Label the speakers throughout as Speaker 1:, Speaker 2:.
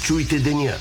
Speaker 1: Чуйте деня.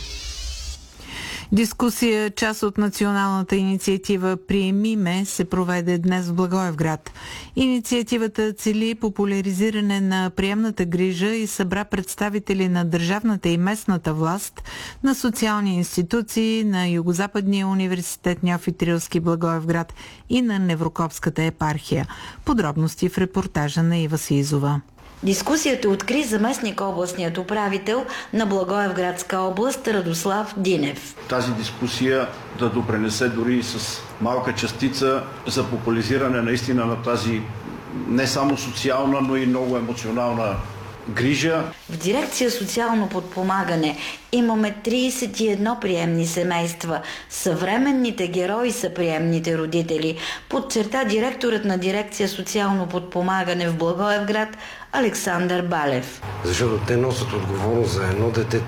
Speaker 2: Дискусия, част от националната инициатива "Приеми ме", се проведе днес в Благоевград. Инициативата цели популяризиране на приемната грижа и събра представители на държавната и местната власт, на социални институции, на Югозападния университет Неофит Рилски Благоевград и на Неврокопската епархия. Подробности в репортажа на Ива Сизова.
Speaker 3: Дискусията откри заместник областният управител на Благоевградска област Радослав Динев.
Speaker 4: Тази дискусия да допринесе дори и с малка частица за популяризиране наистина на тази не само социална, но и много емоционална грижа.
Speaker 3: В дирекция социално подпомагане имаме 31 приемни семейства. Съвременните герои са приемните родители, подчерта директорът на дирекция социално подпомагане в Благоевград Александър Балев.
Speaker 5: Защото те носят отговорност за едно дете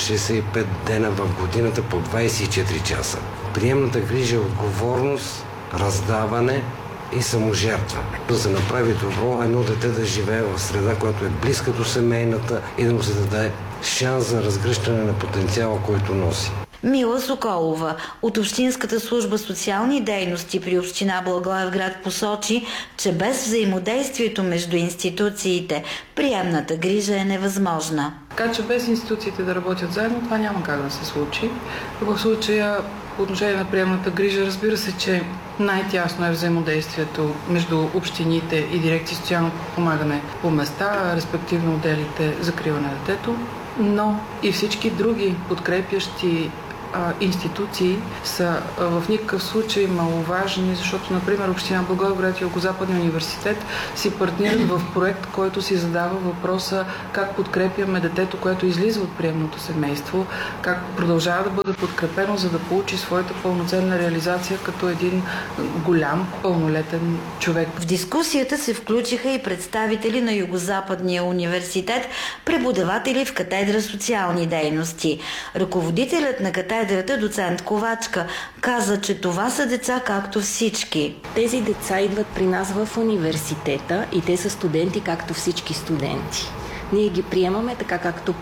Speaker 5: 365 дена в годината по 24 часа. Приемната грижа е отговорност, раздаване и саможертва. Да се направи добро, едно дете да живее в среда, която е близка до семейната и да му се даде шанс за разгръщане на потенциала, който носи.
Speaker 3: Мила Соколова от Общинската служба социални дейности при община Благоевград посочи, че без взаимодействието между институциите приемната грижа е невъзможна.
Speaker 6: Така че без институциите да работят заедно, това няма как да се случи. В случая по отношение на приемната грижа, разбира се, че най-тясно е взаимодействието между общините и дирекции социално подпомагане по места, респективно отделите закриване на детето, но и всички други подкрепящи институции са в никакъв случай маловажни, защото, например, община Благоевград и Югозападния университет си партнират в проект, който си задава въпроса как подкрепяме детето, което излиза от приемното семейство, как продължава да бъде подкрепено, за да получи своята пълноценна реализация като един голям пълнолетен човек.
Speaker 3: В дискусията се включиха и представители на Югозападния университет, преподаватели в катедра социални дейности. Ръководителят на катедрата, доцент Ковачка, каза, че това са деца както всички.
Speaker 7: Тези деца идват при нас в университета и те са студенти както всички студенти. Ние ги приемаме така,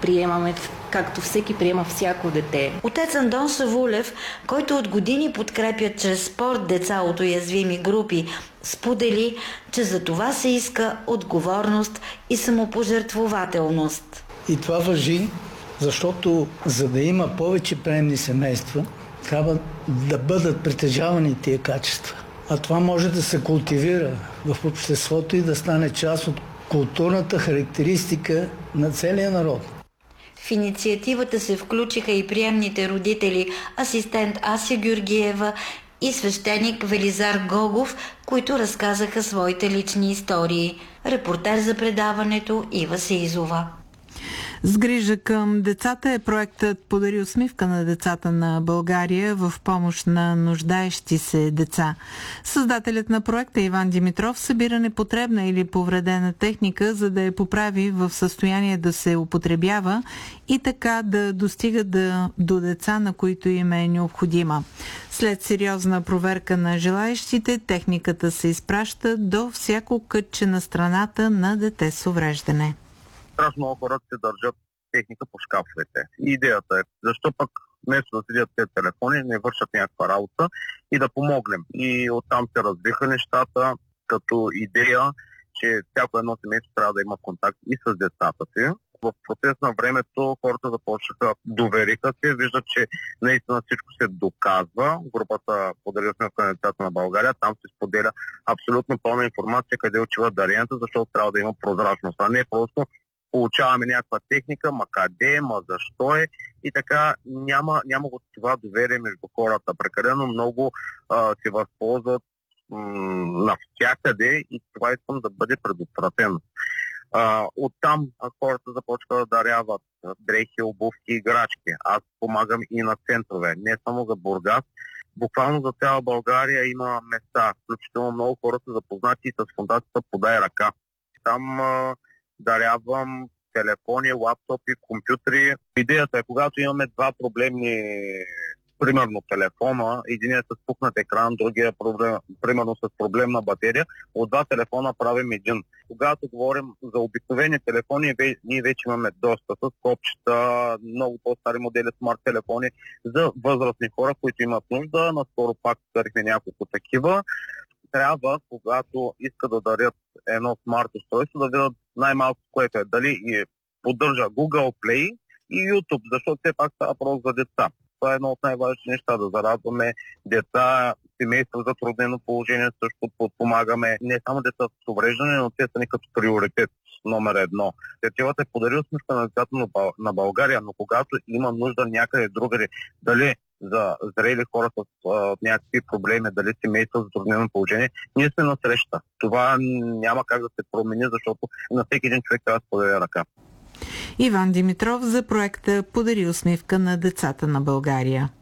Speaker 7: както всеки приема всяко дете.
Speaker 3: Отец Андон Шавулев, който от години подкрепя чрез спорт деца от уязвими групи, сподели, че за това се иска отговорност и самопожертвователност.
Speaker 8: И това важи, защото за да има повече приемни семейства, трябва да бъдат притежавани тия качества. А това може да се култивира в обществото и да стане част от културната характеристика на целия народ.
Speaker 3: В инициативата се включиха и приемните родители, асистент Ася Георгиева и свещеник Велизар Гогов, които разказаха своите лични истории. Репортер за предаването Ива Сизова.
Speaker 2: С грижа към децата е проектът "Подари усмивка на децата на България" в помощ на нуждаещи се деца. Създателят на проекта Иван Димитров събира непотребна или повредена техника, за да я поправи в състояние да се употребява и така да достига до деца, на които им е необходима. След сериозна проверка на желаещите, техниката се изпраща до всяко кътче на страната на дете с увреждане.
Speaker 9: Страшно много хората се държат техника по шкафовете. Идеята е, защо пък вместо да седят тези телефони, не вършат някаква работа и да помогнем. И оттам се развиха нещата като идея, че всяко едно семейство трябва да има контакт и с децата си. В процес на времето хората започнаха, довериха се, виждат, че наистина всичко се доказва. Групата "Подари усмивка на децата на България", там се споделя абсолютно пълна информация къде отиват даренията, защото трябва да има прозрачност, а не просто получаваме някаква техника, ма къде, ма защо е, и така няма го това доверие между хората. Прекалено много се възползват навсякъде и това искам да бъде предотвратено. Оттам хората започват да даряват дрехи, обувки, играчки. Аз помагам и на центрове, не само за Бургас. Буквално за цяла България има места, включително много хора са запознати с фондацията "Подай ръка". Там дарявам телефони, лаптопи, компютри. Идеята е, когато имаме два проблемни примерно телефона, единият с пукнат екран, другия примерно с проблемна батерия, от два телефона правим един. Когато говорим за обикновени телефони, ние вече имаме доста с копчета, много по-стари модели смарт телефони за възрастни хора, които имат нужда. Наскоро пак дарихме няколко такива. Трябва, когато иска да дарят едно смарт устройство, да видят най-малко, което е дали поддържа Google Play и YouTube, защото все пак става просто за деца. Това е едно от най-важните неща, да зарадваме деца, семейства в затруднено положение, също подпомагаме не само деца с увреждане, но те са ни като приоритет номер едно. Тетивата е подарил усмивка на децата на България, но когато има нужда някъде другаде, дали за зрели хора с някакви проблеми, дали семейства в затруднено положение, ние сме на среща. Това няма как да се промени, защото на всеки един човек трябва да подаде ръка.
Speaker 2: Иван Димитров за проекта "Подари усмивка на децата на България".